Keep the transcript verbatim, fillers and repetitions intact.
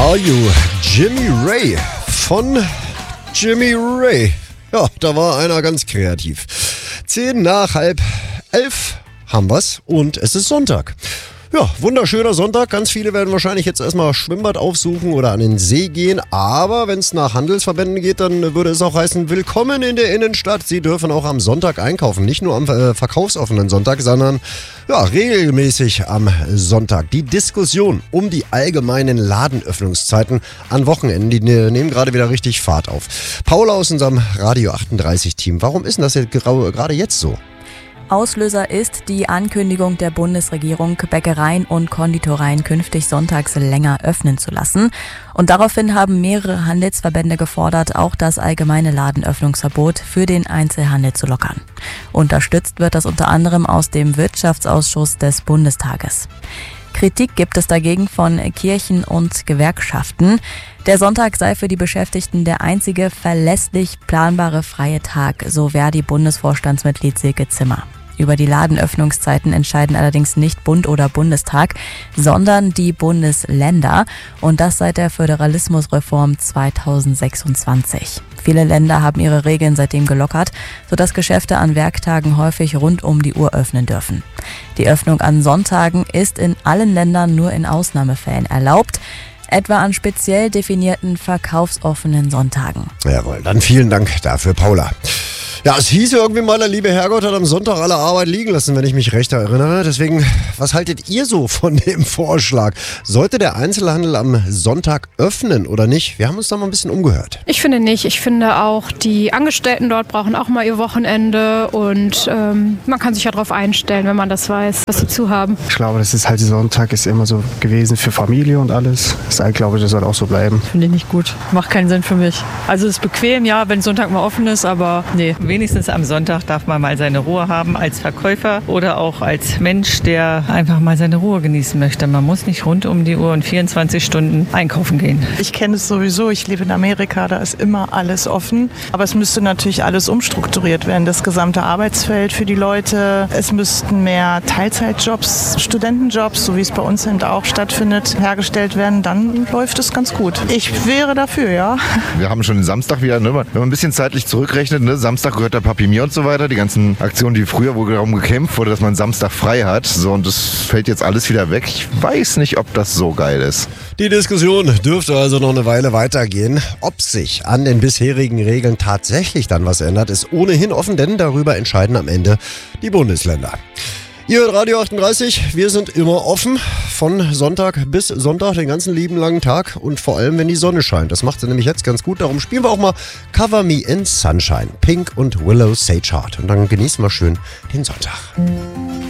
Are You? Jimmy Ray von Jimmy Ray. Ja, da war einer ganz kreativ. Zehn nach halb elf haben wir's und es ist Sonntag. Ja, wunderschöner Sonntag. Ganz viele werden wahrscheinlich jetzt erstmal Schwimmbad aufsuchen oder an den See gehen. Aber wenn es nach Handelsverbänden geht, dann würde es auch heißen, willkommen in der Innenstadt. Sie dürfen auch am Sonntag einkaufen. Nicht nur am äh, verkaufsoffenen Sonntag, sondern ja, regelmäßig am Sonntag. Die Diskussion um die allgemeinen Ladenöffnungszeiten an Wochenenden, die ne, nehmen gerade wieder richtig Fahrt auf. Paula aus unserem Radio achtunddreißig Team, warum ist denn das jetzt gerade jetzt so? Auslöser ist die Ankündigung der Bundesregierung, Bäckereien und Konditoreien künftig sonntags länger öffnen zu lassen. Und daraufhin haben mehrere Handelsverbände gefordert, auch das allgemeine Ladenöffnungsverbot für den Einzelhandel zu lockern. Unterstützt wird das unter anderem aus dem Wirtschaftsausschuss des Bundestages. Kritik gibt es dagegen von Kirchen und Gewerkschaften. Der Sonntag sei für die Beschäftigten der einzige verlässlich planbare freie Tag, so Verdi-Bundesvorstandsmitglied Silke Zimmer. Über die Ladenöffnungszeiten entscheiden allerdings nicht Bund oder Bundestag, sondern die Bundesländer und das seit der Föderalismusreform zweitausendsechsundzwanzig. Viele Länder haben ihre Regeln seitdem gelockert, sodass Geschäfte an Werktagen häufig rund um die Uhr öffnen dürfen. Die Öffnung an Sonntagen ist in allen Ländern nur in Ausnahmefällen erlaubt, etwa an speziell definierten verkaufsoffenen Sonntagen. Jawohl, dann vielen Dank dafür, Paula. Ja, es hieß irgendwie mal, der liebe Herrgott hat am Sonntag alle Arbeit liegen lassen, wenn ich mich recht erinnere. Deswegen, was haltet ihr so von dem Vorschlag? Sollte der Einzelhandel am Sonntag öffnen oder nicht? Wir haben uns da mal ein bisschen umgehört. Ich finde nicht. Ich finde auch, die Angestellten dort brauchen auch mal ihr Wochenende und ähm, man kann sich ja darauf einstellen, wenn man das weiß, was sie zu haben. Ich glaube, das ist halt, Sonntag ist immer so gewesen für Familie und alles. Das ist, glaube ich, das soll auch so bleiben. Finde ich nicht gut. Macht keinen Sinn für mich. Also es ist bequem, ja, wenn Sonntag mal offen ist, aber nee. Wenigstens am Sonntag darf man mal seine Ruhe haben als Verkäufer oder auch als Mensch, der einfach mal seine Ruhe genießen möchte. Man muss nicht rund um die Uhr und vierundzwanzig Stunden einkaufen gehen. Ich kenne es sowieso, ich lebe in Amerika, da ist immer alles offen. Aber es müsste natürlich alles umstrukturiert werden, das gesamte Arbeitsfeld für die Leute. Es müssten mehr Teilzeitjobs, Studentenjobs, so wie es bei uns eben auch stattfindet, hergestellt werden. Dann läuft es ganz gut. Ich wäre dafür, ja. Wir haben schon den Samstag wieder, ne? Wenn man ein bisschen zeitlich zurückrechnet, ne? Samstag gehört der Papi mir und so weiter, die ganzen Aktionen, die früher wohl darum gekämpft wurde, dass man Samstag frei hat. So, und das fällt jetzt alles wieder weg. Ich weiß nicht, ob das so geil ist. Die Diskussion dürfte also noch eine Weile weitergehen. Ob sich an den bisherigen Regeln tatsächlich dann was ändert, ist ohnehin offen, denn darüber entscheiden am Ende die Bundesländer. Ihr hört Radio achtunddreißig, wir sind immer offen, von Sonntag bis Sonntag, den ganzen lieben langen Tag und vor allem, wenn die Sonne scheint. Das macht sie nämlich jetzt ganz gut, darum spielen wir auch mal Cover Me in Sunshine, Pink und Willow Sage Heart und dann genießen wir schön den Sonntag.